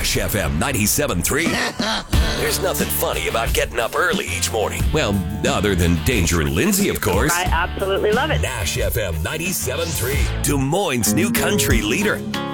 Nash FM 97.3. There's nothing funny about getting up early each morning. Well, other than Danger and Lindsay, of course. I absolutely love it. Nash FM 97.3. Des Moines' new country leader.